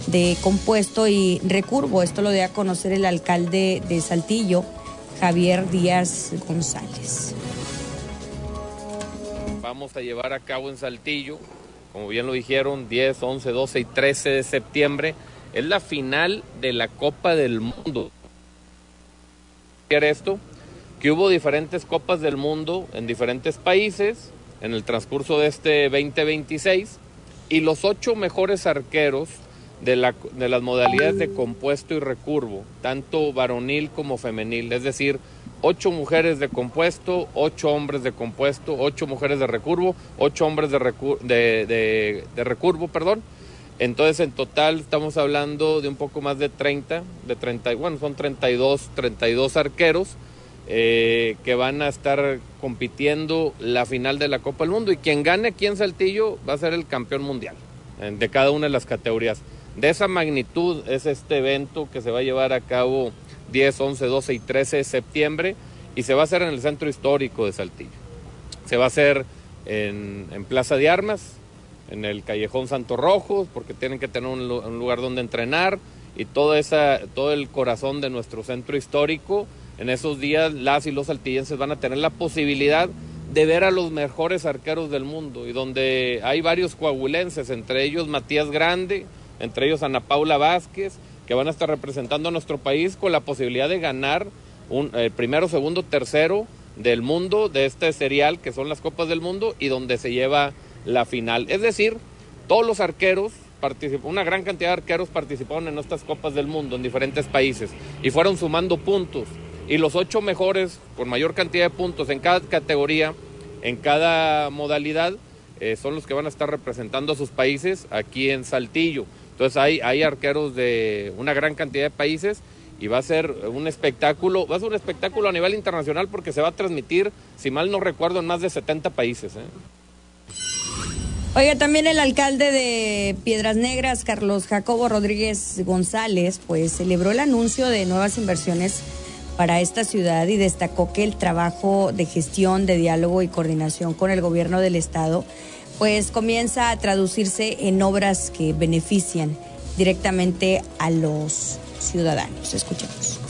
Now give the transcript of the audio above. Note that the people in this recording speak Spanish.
de compuesto y recurvo. Esto lo dio a conocer el alcalde de Saltillo, Javier Díaz González. Vamos a llevar a cabo en Saltillo, como bien lo dijeron, 10, 11, 12 y 13 de septiembre, es la final de la Copa del Mundo. Esto, que hubo diferentes Copas del Mundo en diferentes países en el transcurso de este 2026 y los 8 mejores arqueros de las modalidades de compuesto y recurvo, tanto varonil como femenil, es decir, 8 mujeres de compuesto, 8 hombres de compuesto, 8 mujeres de recurvo, 8 hombres de recurvo. Entonces, en total estamos hablando de un poco más de 30, son 32 arqueros que van a estar compitiendo la final de la Copa del Mundo, y quien gane aquí en Saltillo va a ser el campeón mundial de cada una de las categorías. De esa magnitud es este evento que se va a llevar a cabo 10, 11, 12 y 13 de septiembre y se va a hacer en el centro histórico de Saltillo. Se va a hacer en Plaza de Armas, en el Callejón Santo Rojo, porque tienen que tener un lugar donde entrenar, y todo el corazón de nuestro centro histórico. En esos días las y los saltillenses van a tener la posibilidad de ver a los mejores arqueros del mundo, y donde hay varios coahuilenses, entre ellos Matías Grande, entre ellos Ana Paula Vázquez, que van a estar representando a nuestro país con la posibilidad de ganar primero, segundo, tercero del mundo de este serial que son las Copas del Mundo, y donde se lleva la final. Es decir, todos los arqueros una gran cantidad de arqueros participaron en estas Copas del Mundo en diferentes países y fueron sumando puntos, y los 8 mejores con mayor cantidad de puntos en cada categoría, en cada modalidad, son los que van a estar representando a sus países aquí en Saltillo. Entonces hay arqueros de una gran cantidad de países, y va a ser un espectáculo a nivel internacional, porque se va a transmitir, si mal no recuerdo, en más de 70 países. Oiga, también el alcalde de Piedras Negras, Carlos Jacobo Rodríguez González, pues celebró el anuncio de nuevas inversiones para esta ciudad y destacó que el trabajo de gestión, de diálogo y coordinación con el gobierno del estado pues comienza a traducirse en obras que benefician directamente a los ciudadanos. Escuchemos.